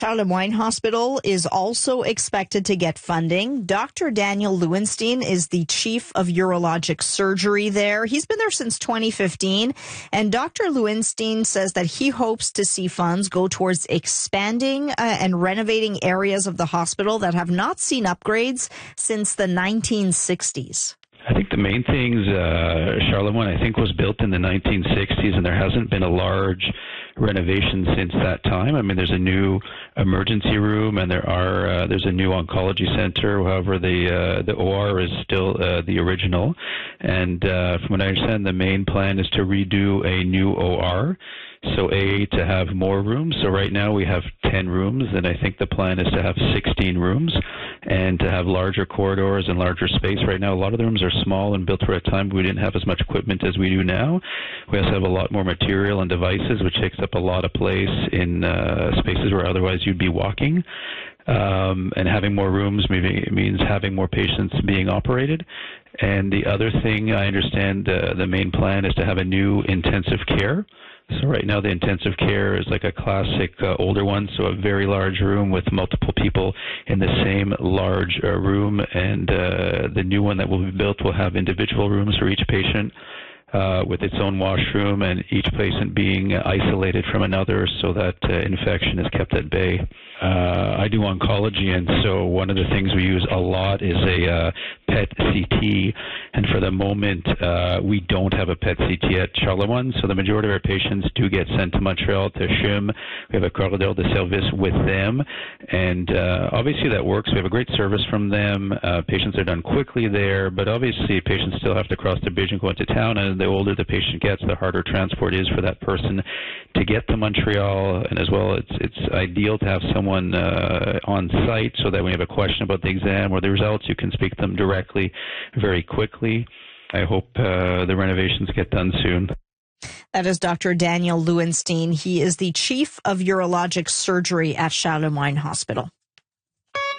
Charlemagne Hospital is also expected to get funding. Dr. Daniel Lewenstein is the chief of urologic surgery there. He's been there since 2015, and Dr. Lewenstein says that he hopes to see funds go towards expanding and renovating areas of the hospital that have not seen upgrades since the 1960s. I think the main things, Charlemagne, I think, was built in the 1960s, and there hasn't been a large renovation since that time. I mean, there's a new emergency room, and there's a new oncology center. However, the OR is still the original. And from what I understand, the main plan is to redo a new OR. So to have more rooms. So right now we have 10 rooms, and I think the plan is to have 16 rooms and to have larger corridors and larger space. Right now, a lot of the rooms are small and built for a time we didn't have as much equipment as we do now. We also have a lot more material and devices, which takes up a lot of place in spaces where otherwise you'd be walking. And having more rooms means having more patients being operated. And the other thing I understand, the main plan is to have a new intensive care. So right now the intensive care is like a classic older one, so a very large room with multiple people in the same large room, and the new one that will be built will have individual rooms for each patient with its own washroom, and each patient being isolated from another so that infection is kept at bay. I do oncology, and so one of the things we use a lot is a PET CT, and for the moment we don't have a PET CT at Charlemagne, so the majority of our patients do get sent to Montreal to CHUM. We have a corridor de service with them, and obviously that works. We have a great service from them. Patients are done quickly there, but obviously patients still have to cross the bridge and go into town, and the older the patient gets, the harder transport is for that person to get to Montreal. And as well, it's ideal to have someone on site so that when you have a question about the exam or the results, you can speak to them directly very quickly. I hope the renovations get done soon. That is Dr. Daniel Lewenstein. He is the chief of urologic surgery at Charlemagne Hospital.